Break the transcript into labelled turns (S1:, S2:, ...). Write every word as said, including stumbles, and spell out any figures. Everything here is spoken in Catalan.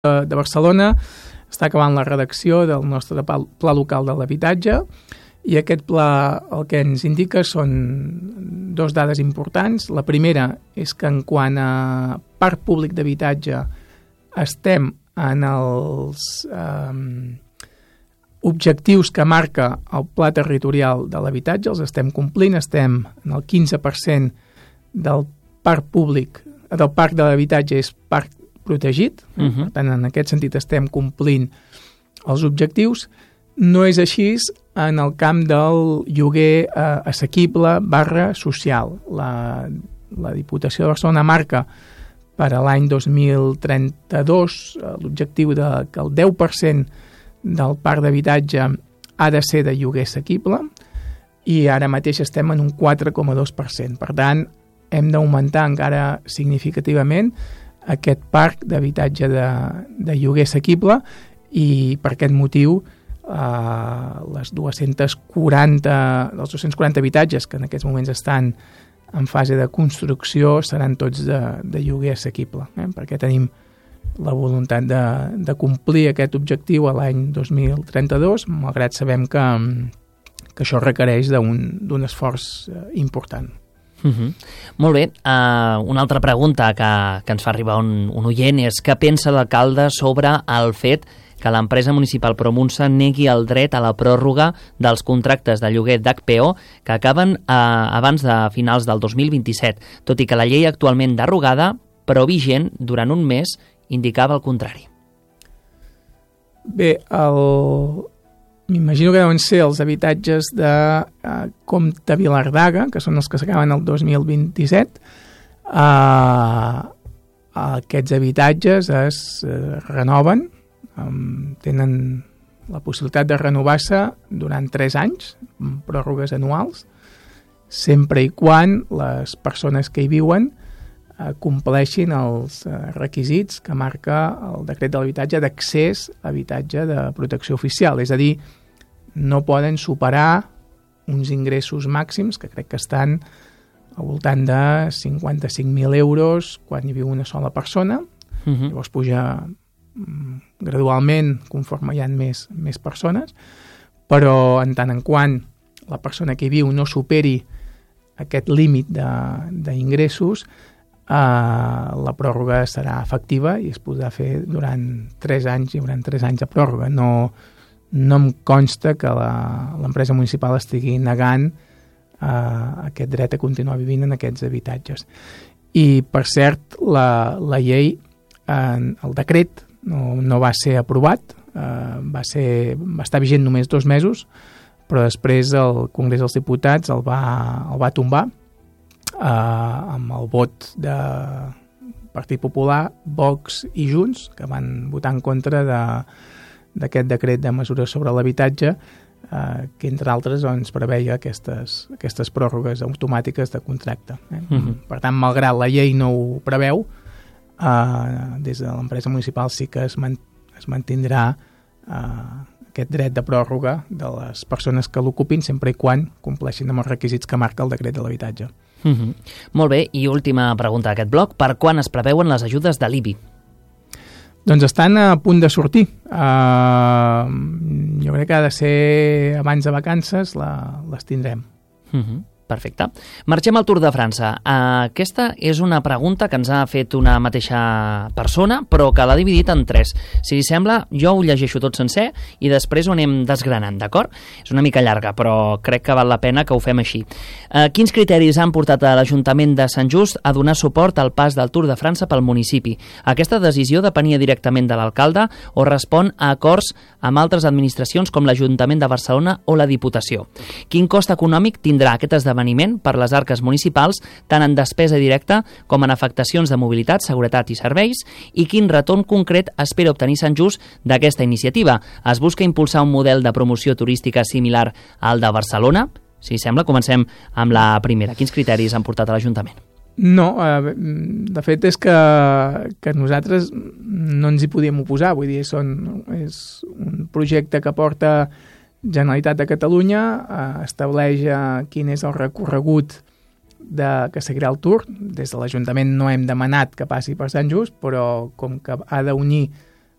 S1: de Barcelona està acabant la redacció del nostre pla local de l'habitatge i aquest pla el que ens indica són dos dades importants. La primera és que en quant a parc públic d'habitatge estem en els eh, objectius que marca el pla territorial de l'habitatge, els estem complint, estem en el quinze per cent del parc públic, del parc de l'habitatge és parc protegit, uh -huh. Per tant, en aquest sentit estem complint els objectius. No és així en el camp del lloguer eh, assequible barra social. La, la Diputació de Barcelona marca per a l'any dos mil trenta-dos eh, l'objectiu de que el deu per cent del parc d'habitatge ha de ser de lloguer assequible i ara mateix estem en un quatre coma dos per cent. Per tant, hem d'augmentar encara significativament aquest parc d'habitatge de, de lloguer assequible i per aquest motiu eh, les dos-cents quaranta, els dos-cents quaranta habitatges que en aquests moments estan en fase de construcció seran tots de, de lloguer assequible, eh? perquè tenim la voluntat de, de complir aquest objectiu a l'any dos mil trenta-dos, malgrat sabem que, que això requereix d'un esforç important.
S2: Uh -huh. Molt bé. Uh, una altra pregunta que, que ens fa arribar un, un oient és què pensa l'alcalde sobre el fet que l'empresa municipal Promunsa negui el dret a la pròrroga dels contractes de lloguer d'H P O que acaben uh, abans de finals del dos mil vint-i-set, tot i que la llei actualment derogada, però vigent durant un mes, indicava el contrari.
S1: Bé, el... m'imagino que deuen ser els habitatges de eh, Comte Vilardaga, que són els que s'acaben el dos mil vint-i-set. Eh, aquests habitatges es eh, renoven, eh, tenen la possibilitat de renovar-se durant tres anys, amb pròrrogues anuals, sempre i quan les persones que hi viuen eh, compleixin els eh, requisits que marca el decret de l'habitatge d'accés a habitatge de protecció oficial, és a dir, no poden superar uns ingressos màxims que crec que estan al voltant de cinquanta-cinc mil euros quan hi viu una sola persona. Uh-huh. Llavors puja gradualment conforme hi ha més, més persones, però en tant en quant la persona que hi viu no superi aquest límit d'ingressos, eh, la pròrroga serà efectiva i es podrà fer durant tres anys, hi haurà tres anys de pròrroga. No No em consta que l'empresa municipal estigui negant eh, aquest dret a continuar vivint en aquests habitatges. I, per cert, la, la llei, eh, el decret, no, no va ser aprovat, eh, va, ser, va estar vigent només dos mesos, però després el Congrés dels Diputats el va, el va tombar eh, amb el vot de Partit Popular, Vox i Junts, que van votar en contra de d'aquest decret de mesures sobre l'habitatge eh, que, entre altres, doncs, preveia aquestes, aquestes pròrrogues automàtiques de contracte. Eh? Uh-huh. Per tant, malgrat la llei no ho preveu, eh, des de l'empresa municipal sí que es, man, es mantindrà eh, aquest dret de pròrroga de les persones que l'ocupin sempre i quan compleixin amb els requisits que marca el decret de l'habitatge.
S2: Uh-huh. Molt bé, i última pregunta d'aquest bloc. Per quan es preveuen les ajudes de l'I B I?
S1: Doncs estan a punt de sortir. Uh, jo crec que ha de ser abans de vacances, la, les tindrem.
S2: Uh-huh. Perfecte. Marxem al Tour de França. Uh, aquesta és una pregunta que ens ha fet una mateixa persona, però que l'ha dividit en tres. Si li sembla, jo ho llegeixo tot sencer i després ho anem desgranant, d'acord? És una mica llarga, però crec que val la pena que ho fem així. Uh, quins criteris han portat a l'Ajuntament de Sant Just a donar suport al pas del Tour de França pel municipi? Aquesta decisió depenia directament de l'alcalde o respon a acords amb altres administracions com l'Ajuntament de Barcelona o la Diputació? Quin cost econòmic tindrà aquest esdeveniment per les arques municipals, tant en despesa directa com en afectacions de mobilitat, seguretat i serveis, i quin retorn concret espera obtenir Sant Just d'aquesta iniciativa? Es busca impulsar un model de promoció turística similar al de Barcelona? Si sembla, comencem amb la primera. Quins criteris han portat a l'Ajuntament?
S1: No, eh, de fet és que, que nosaltres no ens hi podíem oposar, vull dir, són, és un projecte que porta Generalitat de Catalunya, eh, estableix eh, quin és el recorregut de, que seguirà el Tour. Des de l'Ajuntament no hem demanat que passi per Sant Just, però com que ha d'unir